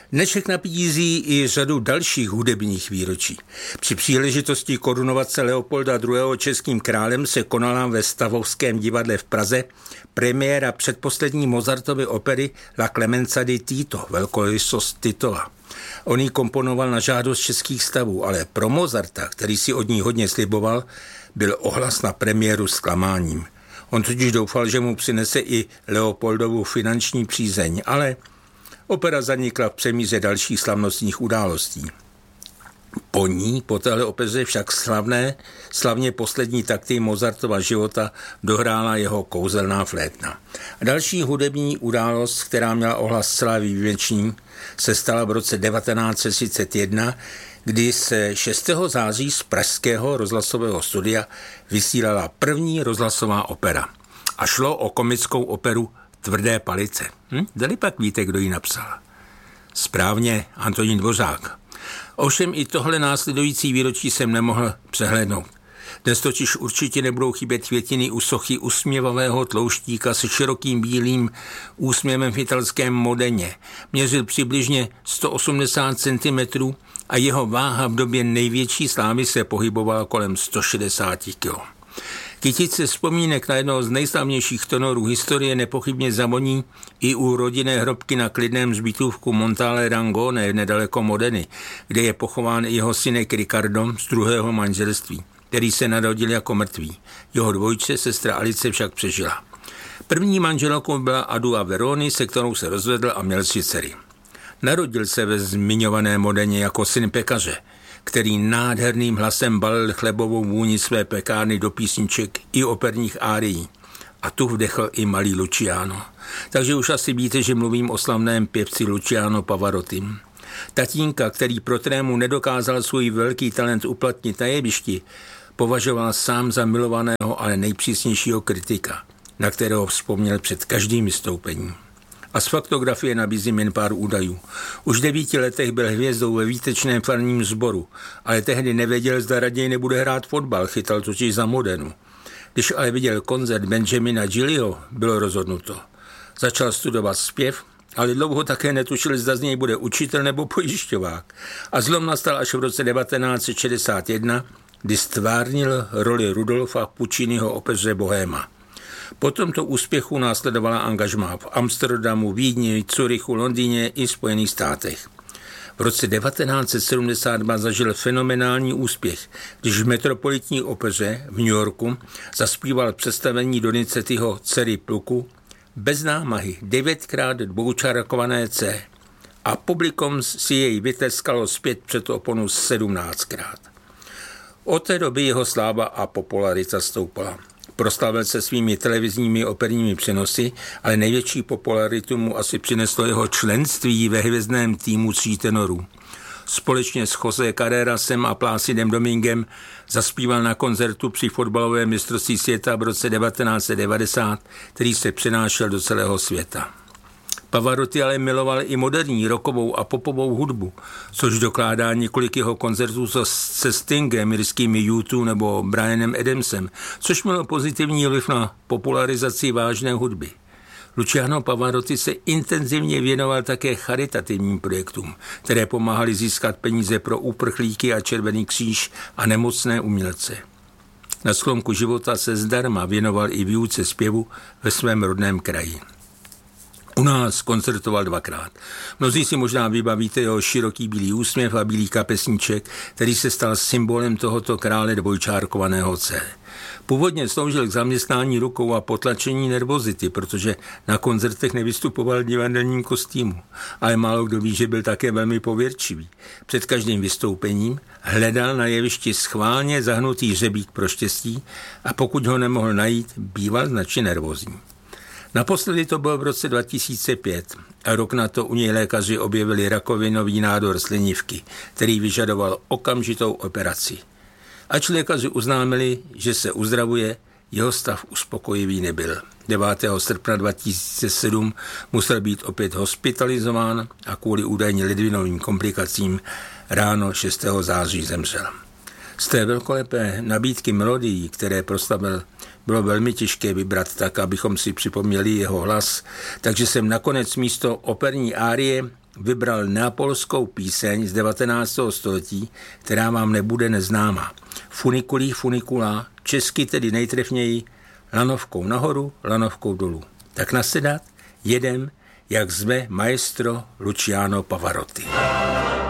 Dnešek nabízí i řadu dalších hudebních výročí. Při příležitosti korunovace Leopolda II. Českým králem se konala ve Stavovském divadle v Praze premiéra předposlední Mozartovy opery La Clemenza di Tito, Velkorysost Titova. On ji komponoval na žádost českých stavů, ale pro Mozarta, který si od ní hodně sliboval, byl ohlas na premiéru zklamáním. On totiž doufal, že mu přinese i Leopoldovu finanční přízeň, ale opera zanikla v přemíře dalších slavnostních událostí. Po téhle opeře však slavně poslední takty Mozartova života dohrála jeho kouzelná flétna. A další hudební událost, která měla ohlas zcela výjimečný, se stala v roce 1931, kdy se 6. září z pražského rozhlasového studia vysílala první rozhlasová opera. A šlo o komickou operu Tvrdé palice. Dali pak víte, kdo ji napsal? Správně, Antonín Dvořák. Ovšem i tohle následující výročí jsem nemohl přehlédnout. Dnes totiž určitě nebudou chybět květiny u sochy usměvavého tlouštíka se širokým bílým úsměvem v italském Modeně. Měřil přibližně 180 cm a jeho váha v době největší slávy se pohybovala kolem 160 kg. Kytice vzpomínek na jednoho z nejslavnějších tenorů historie nepochybně zavoní i u rodinné hrobky na klidném hřbitovku Montale Rangone nedaleko Modeny, kde je pochován jeho synek Riccardo z druhého manželství, který se narodil jako mrtvý. Jeho dvojče, sestra Alice, však přežila. První manželkou byla Adua Veroni, se kterou se rozvedl a měl 3 dcery. Narodil se ve zmiňované Modeně jako syn pekaře, který nádherným hlasem balil chlebovou vůni své pekárny do písniček i operních árií. A tu vdechl i malý Luciano. Takže už asi víte, že mluvím o slavném pěvci Luciano Pavarottim. Tatínka, který pro trému nedokázal svůj velký talent uplatnit na jevišti, považoval sám za milovaného, ale nejpřísnějšího kritika, na kterého vzpomněl před každým vystoupením. A z faktografie nabízím jen pár údajů. Už v 9 letech byl hvězdou ve výtečném farním sboru, ale tehdy nevěděl, zda raději nebude hrát fotbal, chytal totiž za Modenu. Když ale viděl koncert Benjamina Gilliho, bylo rozhodnuto. Začal studovat zpěv, ale dlouho také netušil, zda z něj bude učitel nebo pojišťovák. A zlom nastal až v roce 1961, kdy stvárnil roli Rudolfa Pucciniho opeře Bohéma. Po tomto úspěchu následovala angažmá v Amsterdamu, Vídni, Curychu, Londýně i Spojených státech. V roce 1972 zažil fenomenální úspěch, když v Metropolitní opeře v New Yorku zaspíval představení Donizettiho Dcery pluku bez námahy 9x dvoučarakované C a publikum si jej vyteskalo zpět před oponu 17krát. Od té doby jeho sláva a popularita stoupala. Proslavil se svými televizními operními přenosy, ale největší popularitu mu asi přineslo jeho členství ve hvězdném týmu 3 tenorů. Společně s José Carrerasem a Plácidem Domingem zaspíval na koncertu při fotbalovém mistrovství světa v roce 1990, který se přenášel do celého světa. Pavarotti ale miloval i moderní rockovou a popovou hudbu, což dokládá několik jeho koncertů se Stingem, irskými U2 nebo Brianem Adamsem, což mělo pozitivní vliv na popularizaci vážné hudby. Luciano Pavarotti se intenzivně věnoval také charitativním projektům, které pomáhaly získat peníze pro uprchlíky a Červený kříž a nemocné umělce. Na sklonku života se zdarma věnoval i výuce zpěvu ve svém rodném kraji. U nás koncertoval 2krát. Mnozí si možná vybavíte jeho široký bílý úsměv a bílý kapesníček, který se stal symbolem tohoto krále dvojčárkovaného C. Původně sloužil k zaměstnání rukou a potlačení nervozity, protože na koncertech nevystupoval v divadelním kostýmu. Ale málo kdo ví, že byl také velmi pověrčivý. Před každým vystoupením hledal na jevišti schválně zahnutý hřebík pro štěstí a pokud ho nemohl najít, býval značně nervózní. Naposledy to bylo v roce 2005 a rok na to u něj lékaři objevili rakovinový nádor slinivky, který vyžadoval okamžitou operaci. Ač lékaři uznámili, že se uzdravuje, jeho stav uspokojivý nebyl. 9. srpna 2007 musel být opět hospitalizován a kvůli údajně ledvinovým komplikacím ráno 6. září zemřel. Z té velkolepé nabídky melodií, které proslavil, bylo velmi těžké vybrat tak, abychom si připomněli jeho hlas, takže jsem nakonec místo operní árie vybral neapolskou píseň z 19. století, která vám nebude neznámá. Funikulí funikula, česky tedy nejtrefněji lanovkou nahoru, lanovkou dolů. Tak nasedat, jedem, jak zve maestro Luciano Pavarotti.